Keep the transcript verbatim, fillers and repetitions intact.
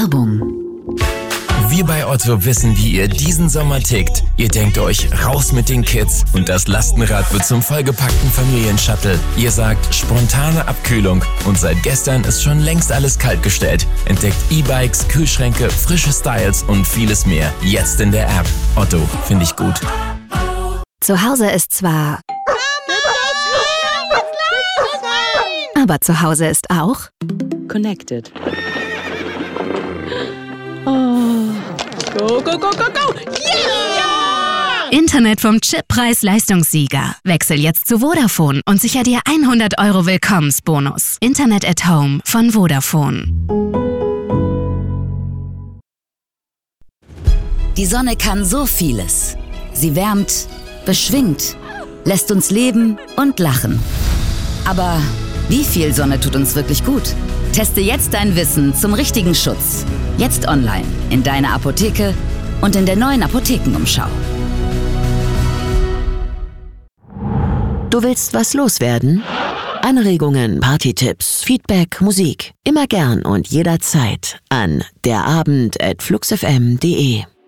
Werbung. Wir bei Otto wissen, wie ihr diesen Sommer tickt. Ihr denkt euch, raus mit den Kids und das Lastenrad wird zum vollgepackten Familienshuttle. Ihr sagt, spontane Abkühlung und seit gestern ist schon längst alles kaltgestellt. Entdeckt E-Bikes, Kühlschränke, frische Styles und vieles mehr. Jetzt in der App. Otto, finde ich gut. Zu Hause ist zwar... Aber zu Hause ist auch... Connected. Oh. Go, go, go, go, go! Yeah! Internet vom Chippreis-Leistungssieger. Wechsel jetzt zu Vodafone und sicher dir hundert Euro Willkommensbonus. Internet at Home von Vodafone. Die Sonne kann so vieles. Sie wärmt, beschwingt, lässt uns leben und lachen. Aber wie viel Sonne tut uns wirklich gut? Teste jetzt dein Wissen zum richtigen Schutz. Jetzt online, in deiner Apotheke und in der neuen Apothekenumschau. Du willst was loswerden? Anregungen, Partytipps, Feedback, Musik. Immer gern und jederzeit an derabend at fluxfm punkt de.